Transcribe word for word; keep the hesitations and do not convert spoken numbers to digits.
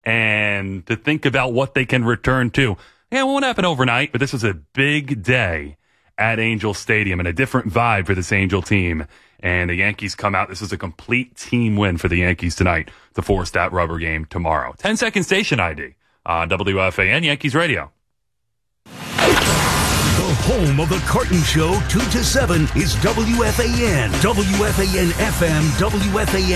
and to think about what they can return to. Yeah, it won't happen overnight, but this was a big day at Angel Stadium and a different vibe for this Angel team. And the Yankees come out. This is a complete team win for the Yankees tonight to force that rubber game tomorrow. ten second station I D on W F A N Yankees Radio. The home of the Carton Show, two to seven, is W F A N. W F A N F M, W F A N